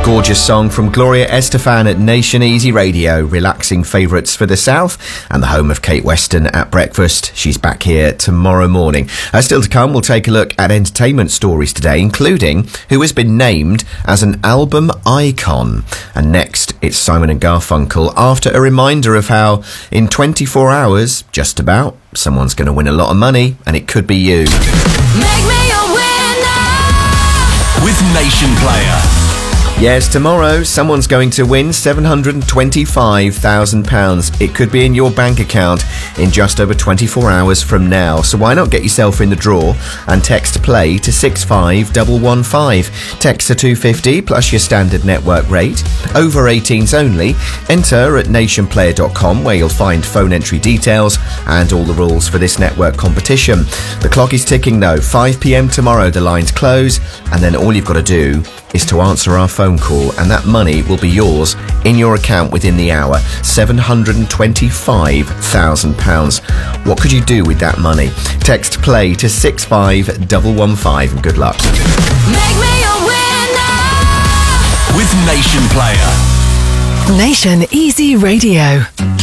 Gorgeous song from Gloria Estefan at Nation Easy Radio, relaxing favourites for the South and the home of Kate Weston at breakfast. She's back here tomorrow morning. Still to come, we'll take a look at entertainment stories today, including who has been named as an album icon. And next, it's Simon and Garfunkel after a reminder of how in 24 hours, just about, someone's going to win a lot of money, and it could be you. Make me a winner with Nation Player. Yes, tomorrow someone's going to win £725,000. It could be in your bank account in just over 24 hours from now. So why not get yourself in the draw and text play to 65115. Text to 250 plus your standard network rate. Over 18s only. Enter at nationplayer.com where you'll find phone entry details and all the rules for this network competition. The clock is ticking though. 5 p.m. tomorrow the lines close, and then all you've got to do is to answer our phone call, and that money will be yours in your account within the hour. £725,000. What could you do with that money? Text play to 65115 and good luck. Make me a winner with Nation Player. Nation Easy Radio.